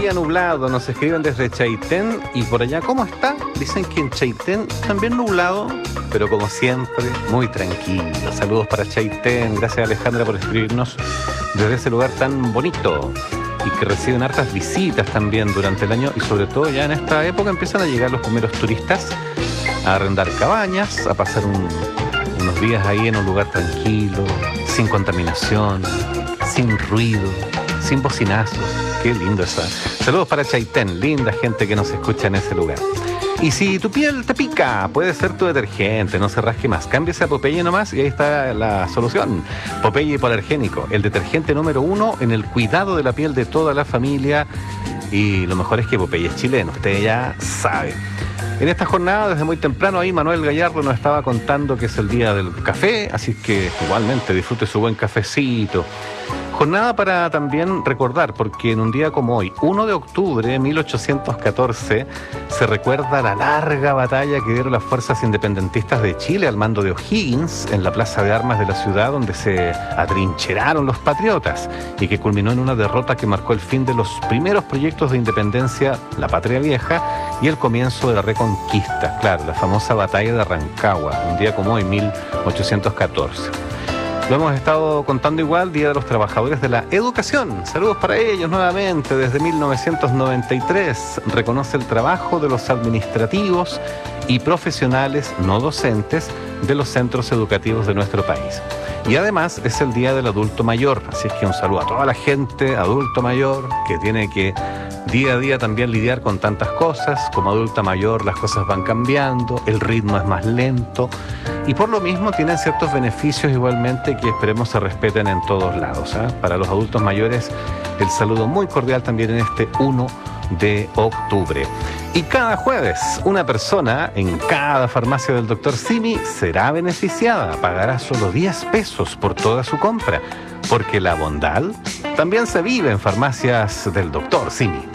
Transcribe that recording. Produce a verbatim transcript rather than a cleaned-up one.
día nublado, nos escriben desde Chaitén. Y por allá, ¿cómo está? Dicen que en Chaitén también nublado, pero como siempre, muy tranquilo. Saludos para Chaitén. Gracias, Alejandra, por escribirnos desde ese lugar tan bonito y que reciben hartas visitas también durante el año. Y sobre todo ya en esta época empiezan a llegar los primeros turistas a arrendar cabañas, a pasar un, unos días ahí en un lugar tranquilo, sin contaminación, sin ruido, sin bocinazos. Qué lindo eso. Saludos para Chaitén, linda gente que nos escucha en ese lugar. Y si tu piel te pica, puede ser tu detergente, no se rasque más. Cámbiese a Popeye nomás y ahí está la solución. Popeye Hipoalergénico, el detergente número uno en el cuidado de la piel de toda la familia. Y lo mejor es que Popeye es chileno, usted ya sabe. En esta jornada, desde muy temprano, ahí Manuel Gallardo nos estaba contando que es el día del café, así que igualmente disfrute su buen cafecito. Jornada para también recordar, porque en un día como hoy, uno de octubre de mil ochocientos catorce, se recuerda la larga batalla que dieron las fuerzas independentistas de Chile al mando de O'Higgins en la plaza de armas de la ciudad, donde se atrincheraron los patriotas y que culminó en una derrota que marcó el fin de los primeros proyectos de independencia, la Patria Vieja, y el comienzo de la Reconquista, claro, la famosa batalla de Rancagua, un día como hoy, mil ochocientos catorce. Lo hemos estado contando igual, Día de los Trabajadores de la Educación. Saludos para ellos nuevamente. Desde mil novecientos noventa y tres reconoce el trabajo de los administrativos y profesionales no docentes de los centros educativos de nuestro país. Y además es el Día del Adulto Mayor, así es que un saludo a toda la gente adulto mayor que tiene que día a día también lidiar con tantas cosas. Como adulta mayor las cosas van cambiando, el ritmo es más lento y por lo mismo tienen ciertos beneficios igualmente que esperemos se respeten en todos lados, ¿eh? Para los adultos mayores el saludo muy cordial también en este uno de octubre. Y cada jueves una persona en cada farmacia del doctor Simi será beneficiada, pagará solo diez pesos por toda su compra, porque la bondad también se vive en farmacias del doctor Simi.